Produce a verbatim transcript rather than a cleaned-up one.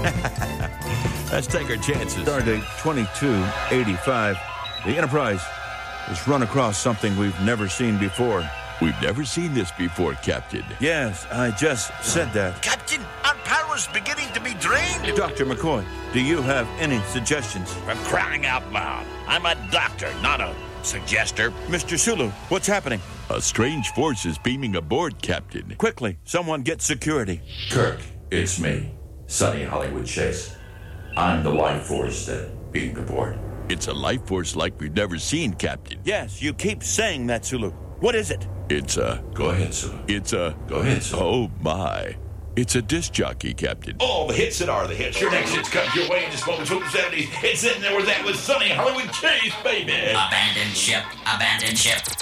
Let's take our chances. Stardate twenty-two eighty-five. The Enterprise has run across something we've never seen before. We've never seen this before, Captain. Yes, I just said that. Captain, our power's beginning to be drained. Doctor McCoy, do you have any suggestions? For crying out loud. I'm a doctor, not a suggester. Mister Sulu, what's happening? A strange force is beaming aboard, Captain. Quickly, someone get security. Kirk, it's me, Sonny Hollywood Chase. I'm the life force that beamed aboard. It's a life force like we've never seen, Captain. Yes, you keep saying that, Sulu. What is it? It's a... Go ahead, Sulu. It's a... Go ahead, Sulu. Oh, my. It's a disc jockey, Captain. All the hits that are the hits. Your next hits come your way in this moment from the seventies. It's in there with that with Sonny Hollywood Chase, baby. Abandoned ship, abandoned ship.